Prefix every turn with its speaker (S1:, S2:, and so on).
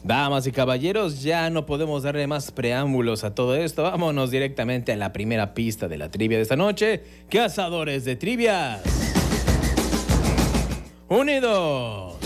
S1: Damas y caballeros, ya no podemos darle más preámbulos a todo esto. Vámonos directamente a la primera pista de la trivia de esta noche. Cazadores de trivias. Unidos.